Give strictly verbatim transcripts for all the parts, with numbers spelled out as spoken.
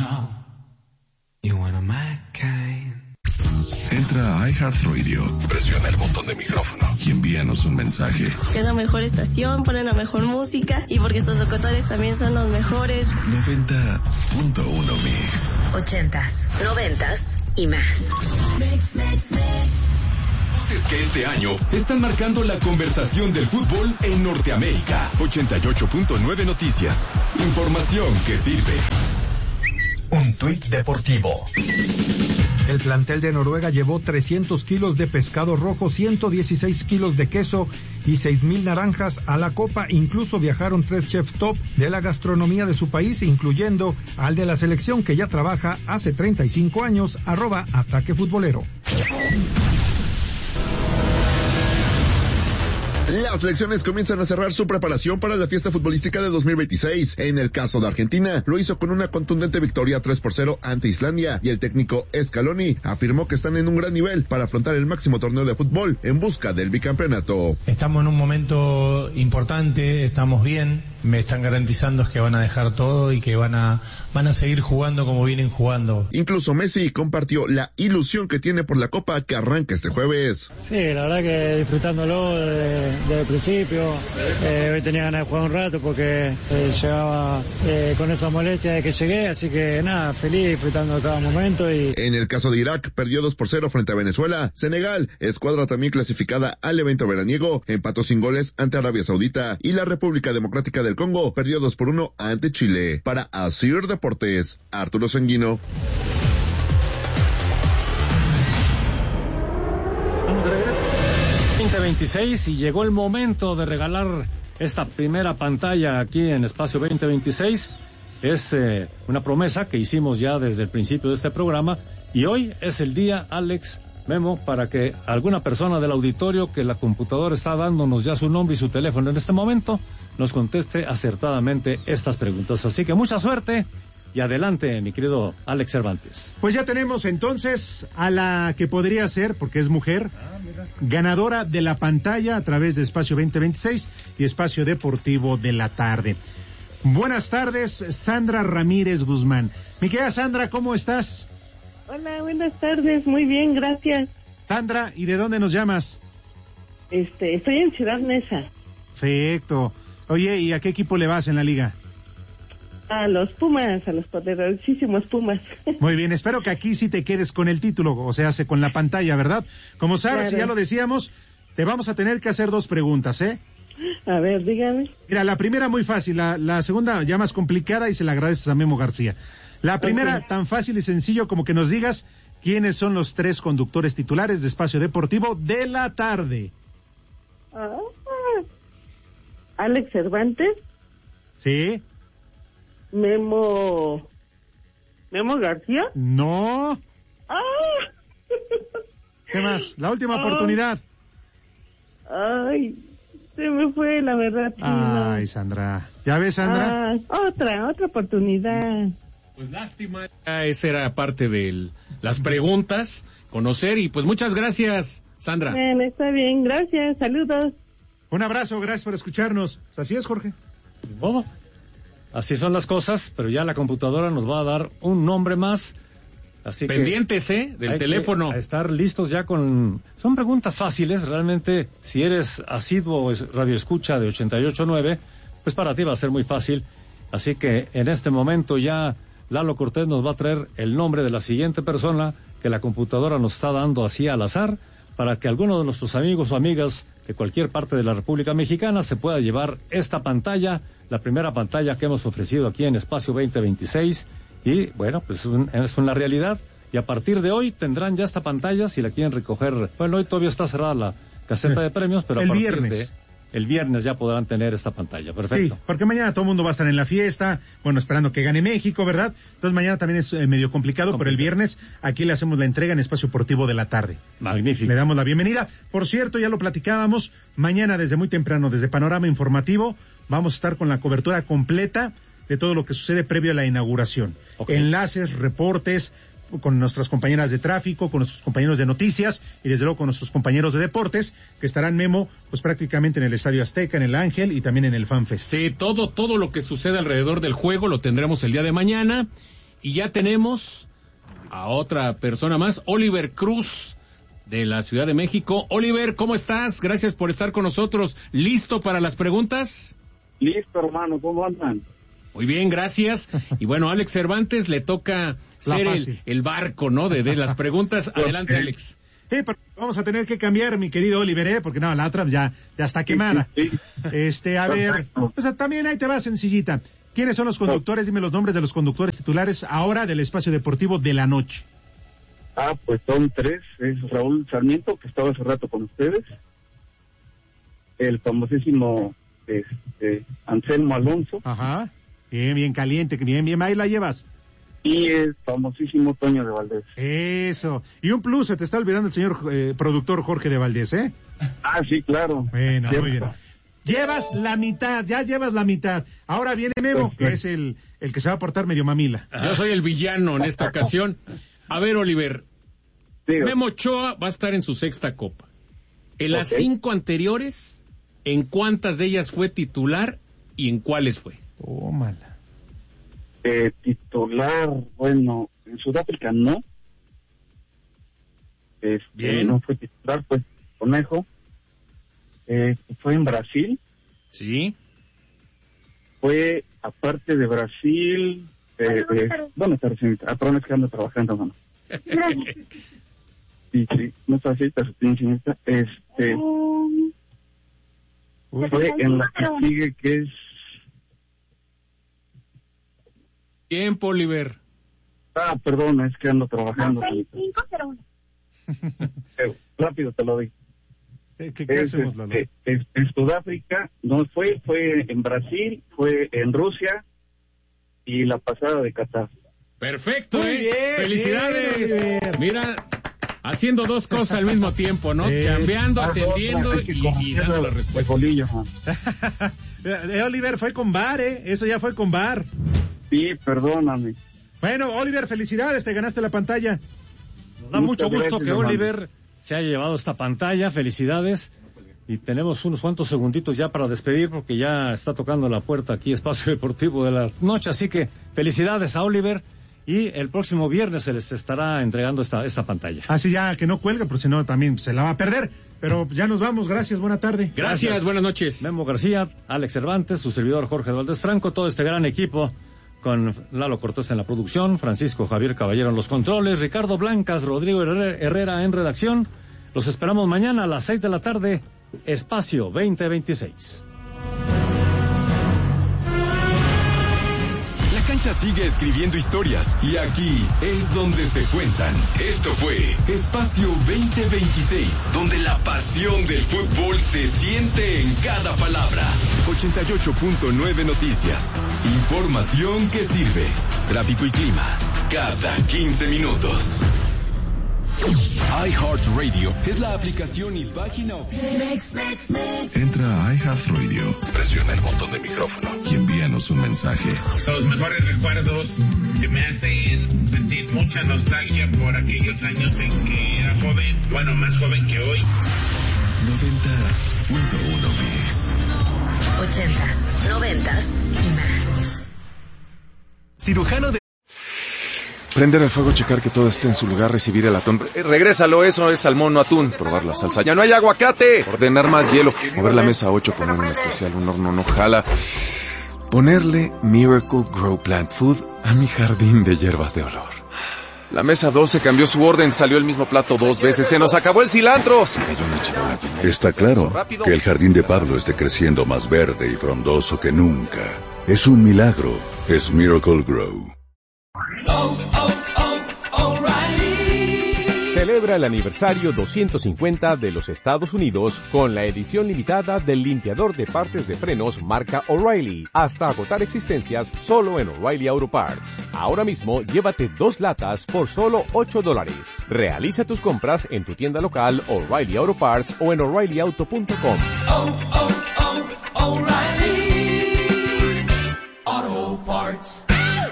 know you wanna my kind. Entra a iHeartRadio, presiona el botón de micrófono y envíanos un mensaje. Es la mejor estación, ponen la mejor música y porque sus locutores también son los mejores. noventa punto uno Mix. Ochentas, noventas y más. Mix, mix, mix. Voces que este año están marcando la conversación del fútbol en Norteamérica. ochenta y ocho punto nueve Noticias. Información que sirve. Un tuit deportivo. El plantel de Noruega llevó trescientos kilos de pescado rojo, ciento dieciséis kilos de queso y seis mil naranjas a la Copa. Incluso viajaron tres chefs top de la gastronomía de su país, incluyendo al de la selección que ya trabaja hace treinta y cinco años, arroba Ataque Futbolero. Las selecciones comienzan a cerrar su preparación para la fiesta futbolística de dos mil veintiséis. En el caso de Argentina, lo hizo con una contundente victoria tres por cero ante Islandia, y el técnico Scaloni afirmó que están en un gran nivel para afrontar el máximo torneo de fútbol en busca del bicampeonato. Estamos en un momento importante, estamos bien, me están garantizando que van a dejar todo y que van a van a seguir jugando como vienen jugando. Incluso Messi compartió la ilusión que tiene por la Copa que arranca este jueves. Sí, la verdad que disfrutándolo de, desde el principio. Eh, hoy tenía ganas de jugar un rato porque eh, llegaba eh, con esa molestia de que llegué, así que nada, feliz, disfrutando de cada momento. Y en el caso de Irak, perdió dos por cero frente a Venezuela. Senegal, escuadra también clasificada al evento veraniego, empató sin goles ante Arabia Saudita, y la República Democrática del Congo perdió dos por uno ante Chile. Para Asir Deportes, Arturo Sanguino. veinte veintiséis y llegó el momento de regalar esta primera pantalla aquí en Espacio veinte veintiséis. Es eh, una promesa que hicimos ya desde el principio de este programa, y hoy es el día, Alex, Memo, para que alguna persona del auditorio que la computadora está dándonos ya su nombre y su teléfono en este momento nos conteste acertadamente estas preguntas. Así que mucha suerte y adelante, mi querido Alex Cervantes. Pues ya tenemos entonces a la que podría ser, porque es mujer, ah, ganadora de la pantalla a través de Espacio veinte veintiséis y Espacio Deportivo de la Tarde. Buenas tardes, Sandra Ramírez Guzmán. Mi querida Sandra, ¿cómo estás? Hola, buenas tardes, muy bien, gracias. Sandra, ¿y de dónde nos llamas? Este, estoy en Ciudad Neza. Perfecto. Oye, ¿y a qué equipo le vas en la liga? A los Pumas, a los poderosísimos Pumas. Muy bien, espero que aquí sí te quedes con el título, o sea, con la pantalla, ¿verdad? Como sabes, claro. Y ya lo decíamos, te vamos a tener que hacer dos preguntas, ¿eh? A ver, dígame. Mira, la primera muy fácil, la, la segunda ya más complicada y se la agradeces a Memo García. La primera, okay, tan fácil y sencillo como que nos digas quiénes son los tres conductores titulares de Espacio Deportivo de la Tarde. Ah, Alex Cervantes. Sí. Memo... ¿Memo García? No. Ah. ¿Qué más? La última ah. oportunidad. Ay, se me fue, la verdad. Ay, Sandra. ¿Ya ves, Sandra? Ah, otra, otra oportunidad. Pues lástima, esa era parte de las preguntas, conocer, y pues muchas gracias, Sandra. Bien, está bien, gracias, saludos. Un abrazo, gracias por escucharnos. Así es, Jorge. ¿Cómo? Así son las cosas, pero ya la computadora nos va a dar un nombre más. Así pendientes, que ¿eh? Del teléfono. Estar listos ya con... Son preguntas fáciles, realmente, si eres asiduo radioescucha de ochenta y ocho punto nueve, pues para ti va a ser muy fácil. Así que en este momento ya Lalo Cortés nos va a traer el nombre de la siguiente persona que la computadora nos está dando así al azar, para que alguno de nuestros amigos o amigas de cualquier parte de la República Mexicana se pueda llevar esta pantalla, la primera pantalla que hemos ofrecido aquí en Espacio veinte veintiséis, y bueno, pues es una realidad, y a partir de hoy tendrán ya esta pantalla si la quieren recoger. Bueno, hoy todavía está cerrada la caseta de premios, pero el a partir viernes. de el viernes ya podrán tener esta pantalla. Perfecto. Sí, porque mañana todo el mundo va a estar en la fiesta, bueno, esperando que gane México, ¿verdad? Entonces mañana también es eh, medio complicado, complicado, pero el viernes aquí le hacemos la entrega en Espacio Deportivo de la Tarde. Magnífico. Le damos la bienvenida. Por cierto, ya lo platicábamos, mañana desde muy temprano, desde Panorama Informativo, vamos a estar con la cobertura completa de todo lo que sucede previo a la inauguración. Okay. Enlaces, reportes, con nuestras compañeras de tráfico, con nuestros compañeros de noticias y desde luego con nuestros compañeros de deportes, que estarán, Memo, pues prácticamente en el Estadio Azteca, en el Ángel y también en el FanFest. Sí, todo, todo lo que sucede alrededor del juego lo tendremos el día de mañana. Y ya tenemos a otra persona más, Oliver Cruz, de la Ciudad de México. Oliver, ¿cómo estás? Gracias por estar con nosotros. ¿Listo para las preguntas? Listo, hermano, ¿cómo andan? Muy bien, gracias. Y bueno, a Alex Cervantes le toca ser el, el barco, ¿no? De, de las preguntas. Adelante, Alex. Sí, pero vamos a tener que cambiar, mi querido Oliver, ¿eh? Porque no, la otra ya, ya está quemada. Sí, sí, sí. Este, a Perfecto. ver, pues también ahí te va sencillita. ¿Quiénes son los conductores? Dime los nombres de los conductores titulares ahora del espacio deportivo de la noche. Ah, pues son tres. Es Raúl Sarmiento, que estaba hace rato con ustedes. El famosísimo este, Anselmo Alonso. Ajá. Bien, bien caliente, bien, bien, ahí la llevas. Y el famosísimo Toño de Valdés. Eso. Y un plus, se te está olvidando el señor eh, productor Jorge de Valdés, ¿eh? Ah, sí, claro. Bueno, Cierto. muy bien. Llevas la mitad, ya llevas la mitad. Ahora viene Memo, que es el, el que se va a portar medio mamila. Yo soy el villano en esta ocasión. A ver, Oliver. Sí, Memo Ochoa va a estar en su sexta copa. En las okay. cinco anteriores, ¿en cuántas de ellas fue titular y en cuáles fue? Tómala. Eh, titular, bueno, en Sudáfrica no. Este, Bien. No fue titular, fue Conejo. Eh, fue en Brasil. Sí. Fue, aparte de Brasil, eh, eh, ¿dónde está recién? Ah, perdón, es que ando trabajando, mano. Sí, sí, no está así, está su pinche. Este, fue en la que sigue, que es... Tiempo, Oliver. Ah, perdón, es que ando trabajando. cinco cero uno. eh, rápido te lo doy. ¿Qué, qué es, hacemos, Lalo? Es, es, en Sudáfrica, no fue, fue en Brasil, fue en Rusia y la pasada de Qatar. Perfecto, Muy ¿eh? bien, Felicidades. Bien, bien. Mira, haciendo dos cosas al mismo tiempo, ¿no? Eh, Cambiando, atendiendo y, y dando la respuesta. eh, Oliver fue con bar, ¿eh? Eso ya fue con bar. Sí, perdóname. Bueno, Oliver, felicidades, te ganaste la pantalla. Nos da mucho gusto que Oliver se haya llevado esta pantalla, felicidades. Y tenemos unos cuantos segunditos ya para despedir porque ya está tocando la puerta aquí Espacio Deportivo de la Noche, así que felicidades a Oliver y el próximo viernes se les estará entregando esta, esta pantalla. Así ya, que no cuelgue, porque si no también se la va a perder. Pero ya nos vamos, gracias, buena tarde. Gracias, gracias. Buenas noches. Memo García, Alex Cervantes, su servidor Jorge Valdés Franco, todo este gran equipo con Lalo Cortés en la producción, Francisco Javier Caballero en los controles, Ricardo Blancas, Rodrigo Herrera en redacción. Los esperamos mañana a las seis de la tarde, Espacio veinte veintiséis. La cancha sigue escribiendo historias y aquí es donde se cuentan. Esto fue Espacio veinte veintiséis, donde la pasión del fútbol se siente en cada palabra. ochenta y ocho punto nueve Noticias. Información que sirve. Tráfico y clima cada quince minutos. iHeartRadio es la aplicación y página oficial. Entra a iHeartRadio, presiona el botón de micrófono y envíanos un mensaje. Los mejores recuerdos que me hacen sentir mucha nostalgia por aquellos años en que era joven, bueno, más joven que hoy. noventa punto uno Bis. Ochentas, noventas y más. Cirujano de... Prender el fuego, checar que todo esté en su lugar, recibir el atún. Eh, regrésalo, eso es salmón, no atún. Probar la salsa. ¡Ya no hay aguacate! Ordenar más hielo. Mover la mesa ocho, poner un especial, un horno no jala. Ponerle Miracle Grow Plant Food a mi jardín de hierbas de olor. La mesa doce cambió su orden, salió el mismo plato dos veces. ¡Se nos acabó el cilantro! Se cayó una charola. Está claro que el jardín de Pablo esté creciendo más verde y frondoso que nunca. Es un milagro. Es Miracle Grow. Oh, oh, oh, O'Reilly. Celebra el aniversario doscientos cincuenta de los Estados Unidos con la edición limitada del limpiador de partes de frenos marca O'Reilly, hasta agotar existencias solo en O'Reilly Auto Parts. Ahora mismo llévate dos latas por solo ocho dólares. Realiza tus compras en tu tienda local O'Reilly Auto Parts o en O'Reilly Auto punto com. Oh, oh, oh, O'Reilly Auto Parts.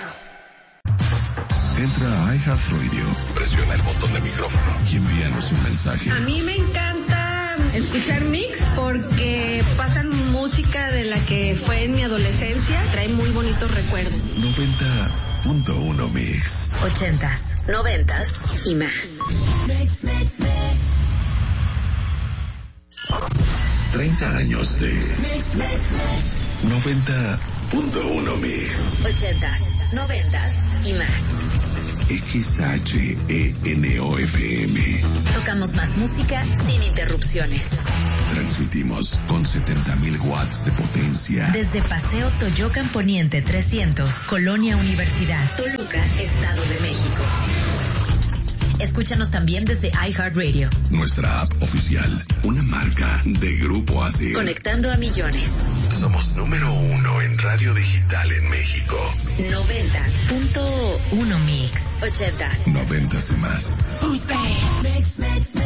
Entra a iHeartRadio, presiona el botón de micrófono y envíanos un mensaje. A mí me encanta escuchar Mix porque pasan música de la que fue en mi adolescencia. Trae muy bonitos recuerdos. noventa punto uno Mix. Ochentas, noventas y más. Mix, mix, mix. treinta años de noventa punto uno Mix. Ochentas, noventas y más. X H E N O F M. Tocamos más música sin interrupciones. Transmitimos con setenta mil watts de potencia. Desde Paseo Toyocan Poniente trescientos, Colonia Universidad, Toluca, Estado de México. Escúchanos también desde iHeartRadio. Nuestra app oficial, una marca de Grupo A S I R. Conectando a millones. Somos número uno en radio digital en México. noventa punto uno Mix. Ochentas. Noventas y más. Mix, mix, mix.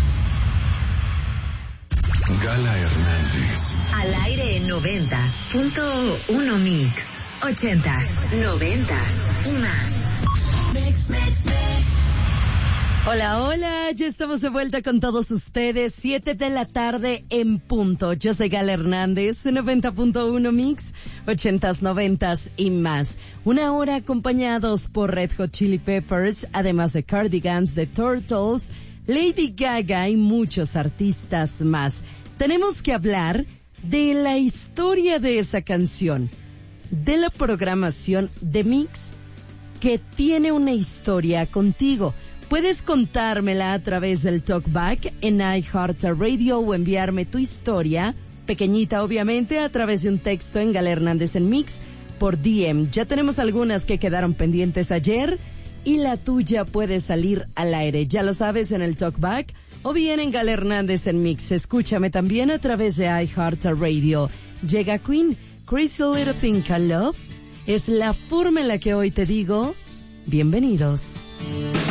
Gala Hernández. Al aire en noventa punto uno Mix. Ochentas, noventas y más. Mix, mix, mix. Hola, hola, ya estamos de vuelta con todos ustedes, siete de la tarde en punto. Yo soy Gala Hernández, noventa punto uno Mix, ochentas, noventas y más. Una hora acompañados por Red Hot Chili Peppers, además de Cardigans, The Turtles, Lady Gaga y muchos artistas más. Tenemos que hablar de la historia de esa canción, de la programación de Mix, que tiene una historia contigo. Puedes contármela a través del Talkback en iHeartRadio o enviarme tu historia, pequeñita obviamente, a través de un texto en Gala Hernández en Mix por D M. Ya tenemos algunas que quedaron pendientes ayer y la tuya puede salir al aire. Ya lo sabes, en el Talkback o bien en Gala Hernández en Mix. Escúchame también a través de iHeartRadio. Llega Queen, Crazy Little Thing Called Love. Es la forma en la que hoy te digo, bienvenidos.